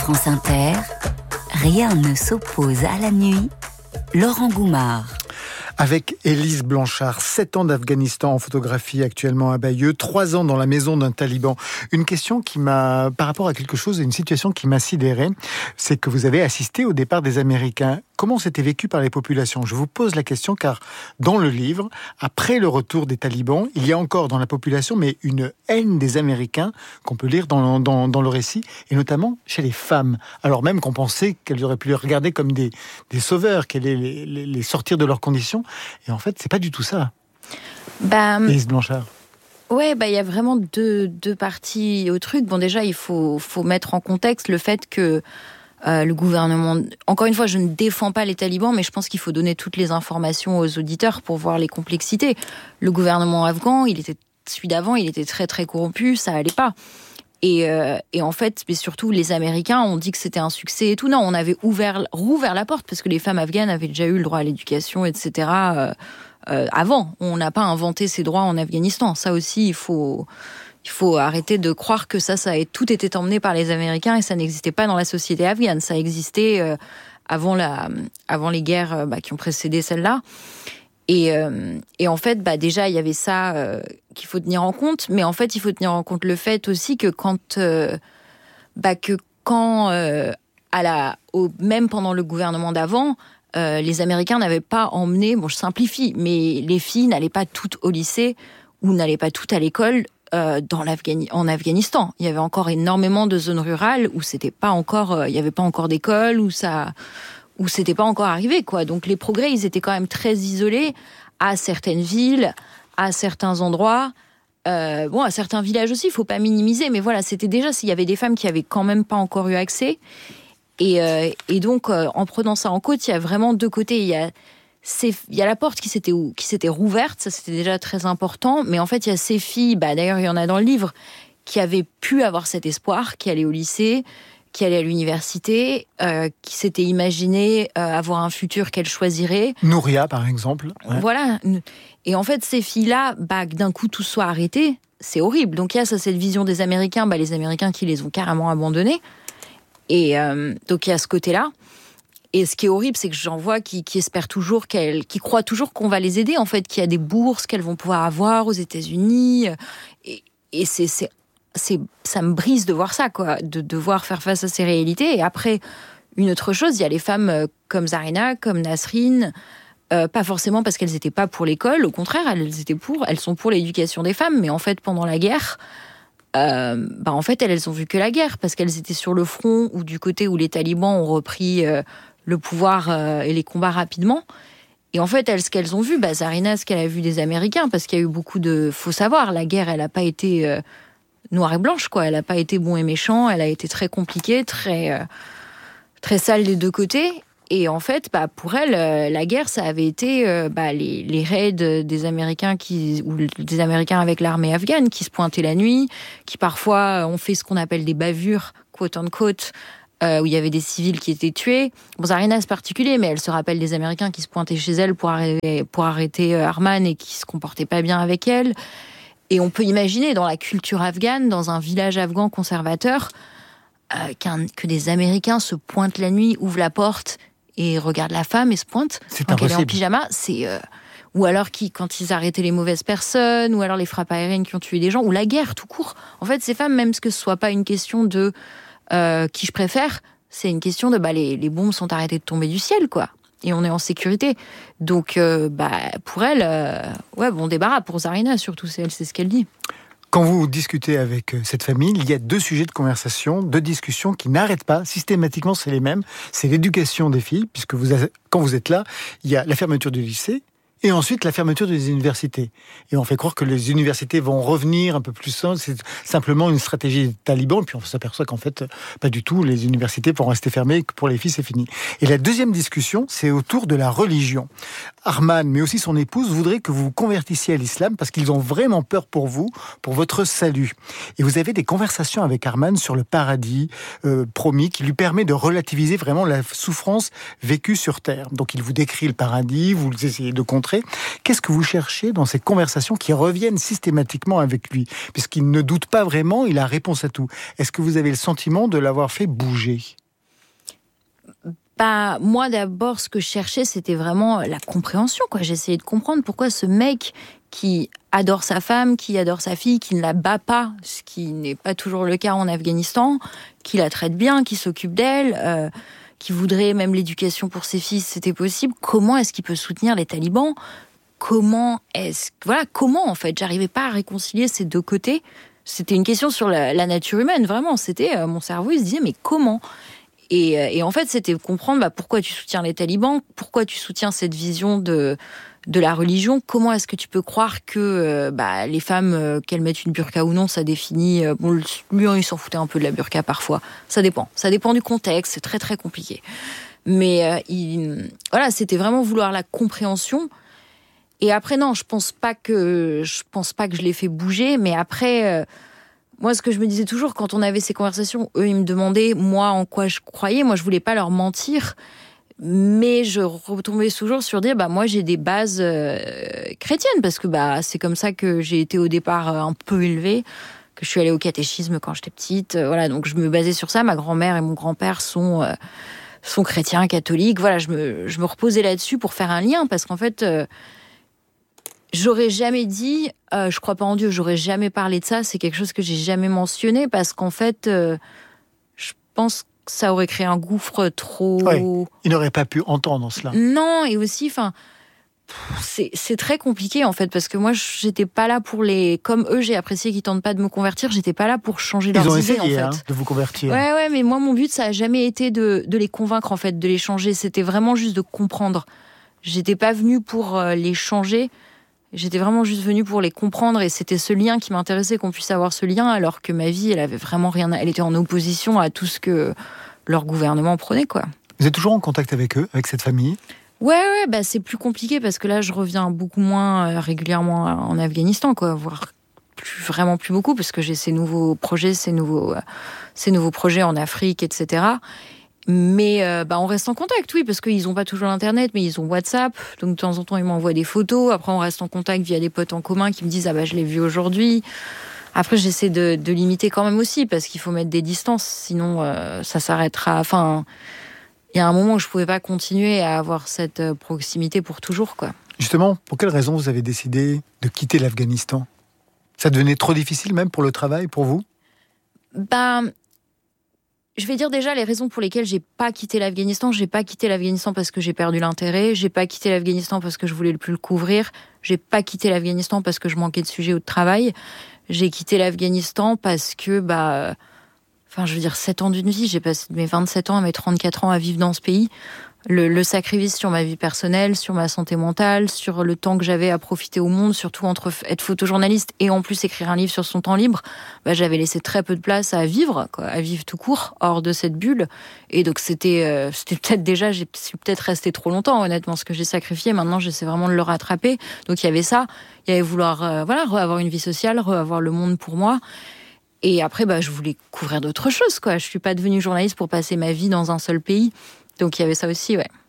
France Inter, rien ne s'oppose à la nuit. Laurent Goumard. Avec Élise Blanchard, 7 ans d'Afghanistan en photographie actuellement à Bayeux, 3 ans dans la maison d'un taliban. Une question qui m'a, par rapport à quelque chose, une situation qui m'a sidéré, c'est que vous avez assisté au départ des Américains. Comment c'était vécu par les populations ? Je vous pose la question car dans le livre, après le retour des talibans, il y a encore dans la population mais une haine des Américains qu'on peut lire dans le récit, et notamment chez les femmes. Alors même qu'on pensait qu'elles auraient pu les regarder comme des sauveurs, qu'elles allaient les sortir de leurs conditions. Et en fait, c'est pas du tout ça. Élise Blanchard. Ouais, il y a vraiment deux parties au truc. Bon, déjà, il faut mettre en contexte le fait que le gouvernement... Encore une fois, je ne défends pas les talibans, mais je pense qu'il faut donner toutes les informations aux auditeurs pour voir les complexités. Le gouvernement afghan, celui d'avant, il était très très corrompu, ça allait pas. Et en fait, mais surtout les Américains ont dit que c'était un succès et tout. Non, on avait rouvert la porte parce que les femmes afghanes avaient déjà eu le droit à l'éducation, etc. Avant, on n'a pas inventé ces droits en Afghanistan. Ça aussi, il faut arrêter de croire que ça a tout été emmené par les Américains et ça n'existait pas dans la société afghane. Ça existait avant les guerres qui ont précédé celle-là. Et en fait, déjà, il y avait ça qu'il faut tenir en compte. Mais en fait, il faut tenir en compte le fait aussi que même pendant le gouvernement d'avant, les Américains n'avaient pas emmené, bon, je simplifie, mais les filles n'allaient pas toutes au lycée ou n'allaient pas toutes à l'école en Afghanistan. Il y avait encore énormément de zones rurales où c'était pas encore, il y avait pas encore d'école, où c'était pas encore arrivé, quoi. Donc les progrès, ils étaient quand même très isolés à certaines villes, à certains endroits, à certains villages aussi, il faut pas minimiser, mais voilà, c'était déjà, s'il y avait des femmes qui avaient quand même pas encore eu accès. Et donc, en prenant ça en compte, il y a vraiment deux côtés. Il y a la porte qui s'était rouverte, ça c'était déjà très important, mais en fait, il y a ces filles, d'ailleurs, il y en a dans le livre, qui avaient pu avoir cet espoir, qui allaient au lycée, qui allaient à l'université, qui s'étaient imaginé avoir un futur qu'elles choisiraient. Nouria, par exemple. Ouais. Voilà. Et en fait, ces filles-là, que d'un coup tout soit arrêté, c'est horrible. Donc il y a cette vision des Américains, les Américains qui les ont carrément abandonnés. Et donc il y a ce côté-là. Et ce qui est horrible, c'est que j'en vois qui espèrent toujours, qui croient toujours qu'on va les aider, en fait, qu'il y a des bourses qu'elles vont pouvoir avoir aux États-Unis. Et ça me brise de voir ça, quoi, de devoir faire face à ces réalités. Et après, une autre chose, il y a les femmes comme Zarina, comme Nasrin, pas forcément parce qu'elles n'étaient pas pour l'école, au contraire, elles sont pour l'éducation des femmes, mais en fait, pendant la guerre, en fait, elles ont vu que la guerre, parce qu'elles étaient sur le front ou du côté où les talibans ont repris le pouvoir et les combats rapidement. Et en fait, ce qu'elles ont vu, Zarina, ce qu'elle a vu des Américains, parce qu'il y a eu beaucoup de... Faut savoir, la guerre, elle n'a pas été noire et blanche, quoi. Elle n'a pas été bon et méchant, elle a été très compliquée, très, très sale des deux côtés. Et en fait, pour elle, la guerre, ça avait été les raids des Américains ou des Américains avec l'armée afghane qui se pointaient la nuit, qui parfois ont fait ce qu'on appelle des bavures, quote unquote, où il y avait des civils qui étaient tués. Bon, Zarina, c'est particulier, mais elle se rappelle des Américains qui se pointaient chez elle pour arrêter Arman et qui se comportaient pas bien avec elle. Et on peut imaginer, dans la culture afghane, dans un village afghan conservateur, que des Américains se pointent la nuit, ouvrent la porte et regardent la femme et se pointent. C'est donc impossible. Elle est en pyjama, ou alors quand ils arrêtaient les mauvaises personnes, ou alors les frappes aériennes qui ont tué des gens, ou la guerre tout court. En fait, ces femmes, même que ce soit pas une question de qui je préfère, c'est une question de les bombes sont arrêtées de tomber du ciel, quoi. Et on est en sécurité. Donc, pour elle, bon débarras pour Zarina, surtout, c'est ce qu'elle dit. Quand vous discutez avec cette famille, il y a 2 sujets de conversation, 2 discussions qui n'arrêtent pas. Systématiquement, c'est les mêmes. C'est l'éducation des filles, puisque quand vous êtes là, il y a la fermeture du lycée, et ensuite la fermeture des universités. Et on fait croire que les universités vont revenir un peu plus simples. C'est simplement une stratégie des talibans. Et puis on s'aperçoit qu'en fait, pas du tout. Les universités vont rester fermées et que pour les filles, c'est fini. Et la deuxième discussion, c'est autour de la religion. Arman, mais aussi son épouse, voudraient que vous vous convertissiez à l'islam parce qu'ils ont vraiment peur pour vous, pour votre salut. Et vous avez des conversations avec Arman sur le paradis promis qui lui permet de relativiser vraiment la souffrance vécue sur Terre. Donc il vous décrit le paradis, vous essayez de contrer rencontré. Qu'est-ce que vous cherchez dans ces conversations qui reviennent systématiquement avec lui? Puisqu'il ne doute pas vraiment, il a réponse à tout. Est-ce que vous avez le sentiment de l'avoir fait bouger? Moi, d'abord, ce que je cherchais, c'était vraiment la compréhension, quoi. J'essayais de comprendre pourquoi ce mec qui adore sa femme, qui adore sa fille, qui ne la bat pas, ce qui n'est pas toujours le cas en Afghanistan, qui la traite bien, qui s'occupe d'elle, qui voudrait même l'éducation pour ses fils, c'était possible. Comment est-ce qu'il peut soutenir les talibans? Comment, en fait, j'arrivais pas à réconcilier ces deux côtés. C'était une question sur la nature humaine, vraiment. C'était mon cerveau, il se disait, mais comment? Et en fait, c'était comprendre pourquoi tu soutiens les talibans, pourquoi tu soutiens cette vision de la religion. Comment est-ce que tu peux croire que les femmes, qu'elles mettent une burqa ou non, ça définit... lui, il s'en foutait un peu de la burqa parfois. Ça dépend du contexte, c'est très très compliqué. Mais c'était vraiment vouloir la compréhension. Et après, non, je pense pas que je l'ai fait bouger, mais après... Moi, ce que je me disais toujours, quand on avait ces conversations, eux, ils me demandaient, moi, en quoi je croyais. Moi, je voulais pas leur mentir. Mais je retombais toujours sur dire, moi, j'ai des bases chrétiennes. Parce que c'est comme ça que j'ai été au départ un peu élevée, que je suis allée au catéchisme quand j'étais petite. Donc je me basais sur ça. Ma grand-mère et mon grand-père sont chrétiens, catholiques. Voilà, je me reposais là-dessus pour faire un lien. Parce qu'en fait... j'aurais jamais dit, je crois pas en Dieu, j'aurais jamais parlé de ça, c'est quelque chose que j'ai jamais mentionné, parce qu'en fait, je pense que ça aurait créé un gouffre trop... Ouais, il n'aurait pas pu entendre cela. Non, et aussi, c'est très compliqué, en fait, parce que moi, j'étais pas là pour les... Comme eux, j'ai apprécié qu'ils tentent pas de me convertir, j'étais pas là pour changer leurs idées, en fait. Ils ont essayé de vous convertir. Ouais, mais moi, mon but, ça a jamais été de les convaincre, en fait, de les changer, c'était vraiment juste de comprendre. J'étais pas venue pour les changer. J'étais vraiment juste venue pour les comprendre, et c'était ce lien qui m'intéressait, qu'on puisse avoir ce lien, alors que ma vie, elle avait vraiment rien. Elle était en opposition à tout ce que leur gouvernement prenait, quoi. Vous êtes toujours en contact avec eux, avec cette famille? Ouais, c'est plus compliqué parce que là, je reviens beaucoup moins régulièrement en Afghanistan, quoi, voire vraiment plus beaucoup, parce que j'ai ces nouveaux projets, ces nouveaux projets en Afrique, etc. Mais on reste en contact, oui, parce qu'ils n'ont pas toujours l'internet, mais ils ont WhatsApp, donc de temps en temps ils m'envoient des photos. Après on reste en contact via des potes en commun qui me disent je l'ai vu aujourd'hui. Après j'essaie de limiter quand même aussi, parce qu'il faut mettre des distances, sinon ça s'arrêtera. Enfin, il y a un moment où je pouvais pas continuer à avoir cette proximité pour toujours, quoi. Justement, pour quelle raison vous avez décidé de quitter l'Afghanistan? Ça devenait trop difficile même pour le travail, pour vous? Je vais dire déjà les raisons pour lesquelles j'ai pas quitté l'Afghanistan. J'ai pas quitté l'Afghanistan parce que j'ai perdu l'intérêt. J'ai pas quitté l'Afghanistan parce que je voulais plus le couvrir. J'ai pas quitté l'Afghanistan parce que je manquais de sujets ou de travail. J'ai quitté l'Afghanistan parce que, 7 ans d'une vie. J'ai passé de mes 27 ans à mes 34 ans à vivre dans ce pays. Le sacrifice sur ma vie personnelle, sur ma santé mentale, sur le temps que j'avais à profiter au monde, surtout entre être photojournaliste et en plus écrire un livre sur son temps libre, j'avais laissé très peu de place à vivre, quoi, à vivre tout court, hors de cette bulle. Et donc c'était peut-être déjà, j'ai peut-être resté trop longtemps, honnêtement, ce que j'ai sacrifié. Maintenant, j'essaie vraiment de le rattraper. Donc il y avait ça, il y avait vouloir avoir une vie sociale, avoir le monde pour moi. Et après, je voulais couvrir d'autres choses, quoi. Je suis pas devenue journaliste pour passer ma vie dans un seul pays. Donc il y avait ça aussi, ouais.